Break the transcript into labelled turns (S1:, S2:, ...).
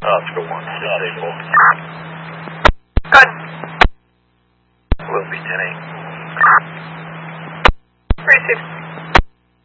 S1: Oscar 1, disable.
S2: Good.
S1: Will be 10-8.
S2: Received.